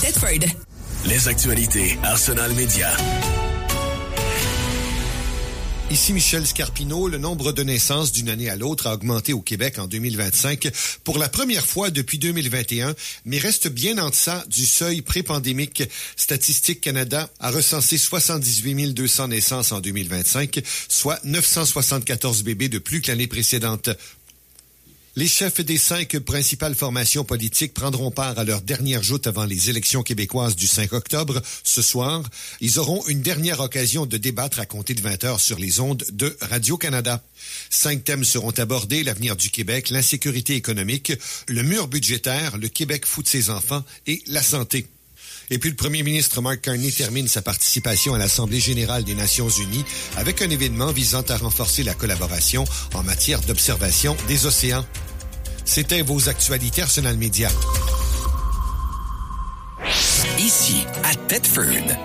Thetford. Les actualités Arsenal Média. Ici Michel Scarpino. Le nombre de naissances d'une année à l'autre a augmenté au Québec en 2025 pour la première fois depuis 2021, mais reste bien en deçà du seuil pré-pandémique. Statistique Canada a recensé 78 200 naissances en 2025, soit 974 bébés de plus que l'année précédente. Les chefs des 5 principales formations politiques prendront part à leur dernière joute avant les élections québécoises du 5 octobre. Ce soir, ils auront une dernière occasion de débattre à compter de 20h sur les ondes de Radio-Canada. 5 thèmes seront abordés: l'avenir du Québec, l'insécurité économique, le mur budgétaire, le Québec fout de ses enfants et la santé. Et puis le premier ministre Mark Carney termine sa participation à l'Assemblée générale des Nations unies avec un événement visant à renforcer la collaboration en matière d'observation des océans. C'était vos actualités Arsenal Média. Ici, à Thetford.